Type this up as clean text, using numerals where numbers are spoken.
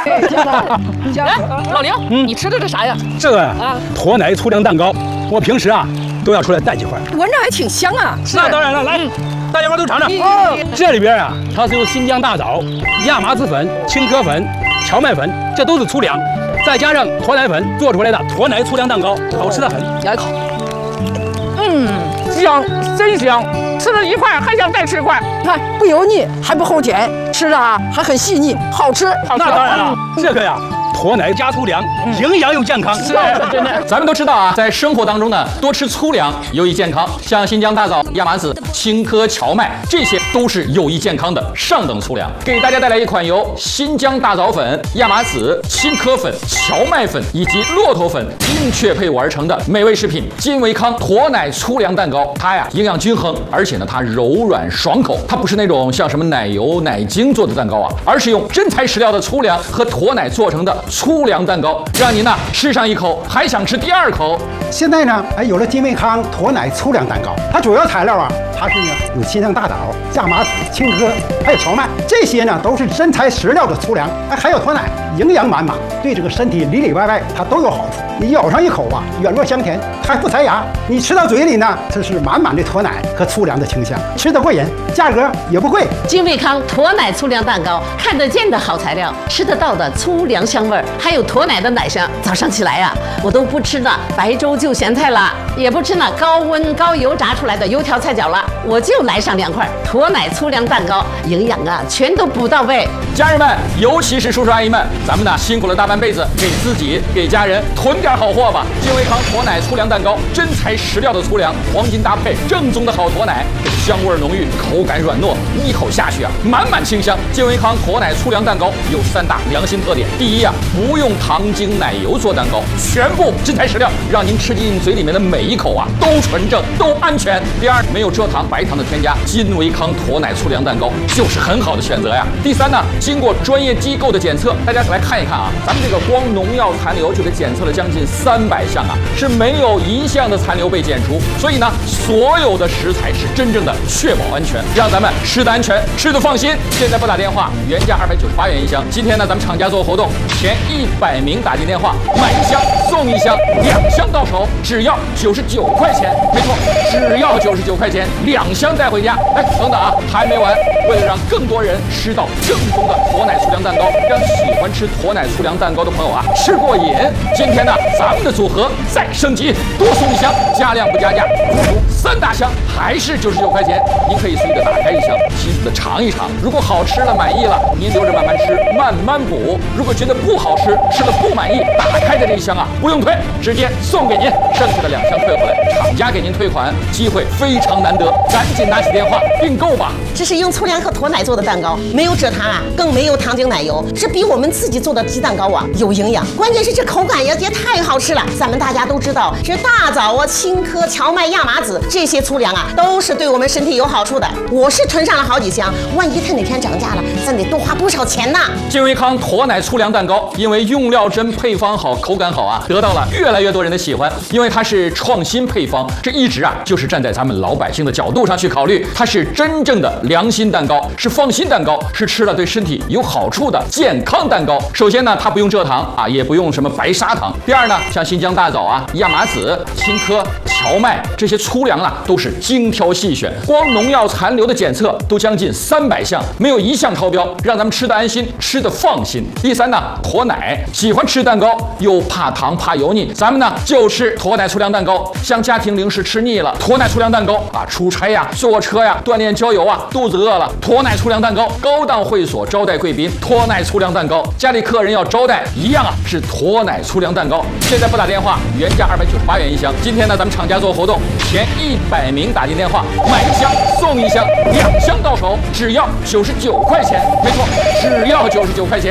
来，老刘，你吃的这啥呀？ 这个啊，驼奶粗粮蛋糕，我平时啊都要出来带几块。 闻着还挺香啊。 那当然了，来，大家伙都尝尝。这里边啊，它是由新疆大枣、亚麻籽粉、青稞粉、荞麦粉，这都是粗粮，再加上驼奶粉做出来的驼奶粗粮蛋糕，好吃的很。 来一口。香，真香。吃了一块还想再吃一块，看不油腻，还不齁甜，吃的啊还很细腻，好吃。 那当然了，这个呀。驼奶加粗粮，营养又健康。 是，真的。咱们都知道啊，在生活当中呢，多吃粗粮有益健康，像新疆大枣、亚麻籽、青稞、荞麦，这些都是有益健康的上等粗粮。给大家带来一款由新疆大枣粉、亚麻籽、青稞粉、荞麦粉以及骆驼粉精确配伍而成的美味食品——金维康驼奶粗粮蛋糕。它呀营养均衡，而且呢它柔软爽口。它不是那种像什么奶油、奶精做的蛋糕啊，而是用真材实料的粗粮和驼奶做成的粗粮蛋糕，让您呢吃上一口还想吃第二口。 现在呢，有了金维康驼奶粗粮蛋糕，它主要材料啊，它是呢有新疆大枣、亚麻籽、青稞，还有荞麦，这些呢都是真材实料的粗粮，还有驼奶，营养满满，对这个身体里里外外它都有好处。你咬上一口啊，软糯香甜，还不塞牙。你吃到嘴里呢，这是满满的驼奶和粗粮的清香，吃得过瘾，价格也不贵。 金维康驼奶粗粮蛋糕，看得见的好材料，吃得到的粗粮香味儿，还有驼奶的奶香。早上起来呀，我都不吃那白粥就咸菜了，也不吃那高温高油炸出来的油条菜饺了，我就来上2块驼奶粗粮蛋糕，营养啊全都补到位。 家人们，尤其是叔叔阿姨们，咱们呢辛苦了大半辈子，给自己给家人囤点好货吧。金维康驼奶粗粮蛋糕，真材实料的粗粮，黄金搭配，正宗的好驼奶，香味浓郁，口感软糯，一口下去啊，满满清香。金维康驼奶粗粮蛋糕有3大良心特点：第一啊，不用糖精奶油做蛋糕，全部真材实料，让您吃进嘴里面的每一口啊都纯正，都安全。第二，没有蔗糖、白糖的添加，金维康驼奶粗粮蛋糕就是很好的选择呀。第三呢，经过专业机构的检测，大家来看一看啊，咱们这个光农药残留就给检测了将近300项啊，是没有1项的残留被检出。所以呢，所有的食材是真正的确保安全，让咱们吃的安全，吃的放心。现在拨打电话，原价298元一箱。今天呢，咱们厂家做活动，前100名打进电话，买1箱送1箱，2箱到手只要99块钱。没错，只要99块钱，2箱带回家。哎，等等啊，还没完！为了让更多人吃到正宗的驼奶粗粮蛋糕，让喜欢吃驼奶粗粮蛋糕的朋友啊吃过瘾，今天呢，咱们的组合再升级，多送1箱，加量不加价，3大箱还是99块钱。您可以随意的打开1箱，细细的尝一尝。如果好吃了，满意了，您留着慢慢吃，慢慢补。如果觉得不好吃，吃了不满意，打开的这1箱啊不用退，直接送给您，剩下的2箱退回来，厂家给您退款，机会非常难得，赶紧拿起电话订购吧。 这是用粗粮和驼奶做的蛋糕，没有蔗糖啊，更没有糖精奶油，这比我们自己做的鸡蛋糕啊有营养，关键是这口感也太好吃了。咱们大家都知道，这大枣啊、青稞、荞麦、亚麻籽这些粗粮啊，都是对我们身体有好处的。我是囤上了好几箱，万一它哪天涨价了，咱得多花多少钱呢？ 金维康驼奶粗粮蛋糕，因为用料真、配方好、口感好啊，得到了越来越多人的喜欢。因为它是创新配方，这一直啊就是站在咱们老百姓的角度上去考虑，它是真正的良心蛋糕，是放心蛋糕，是吃了对身体有好处的健康蛋糕。首先呢，它不用蔗糖啊，也不用什么白砂糖。第二呢，像新疆大枣啊、亚麻籽、青稞、荞麦这些粗粮啊，都是精挑细选，光农药残留的检测都将近300项，没有1项超标，让咱们吃得安心，吃得放心。第三呢，驼奶，喜欢吃蛋糕又怕糖怕油腻，咱们呢就吃驼奶粗粮蛋糕。像家庭零食吃腻了，驼奶粗粮蛋糕啊，出差呀、坐车呀、锻炼郊游啊，肚子饿了，驼奶粗粮蛋糕。高档会所招待贵宾，驼奶粗粮蛋糕。家里客人要招待一样啊，是驼奶粗粮蛋糕。现在拨打电话，原价298元一箱。今天呢，咱们厂家做活动，前100名打进电话，买1箱送1箱，2箱到手只要99块钱。没错，只要99块钱。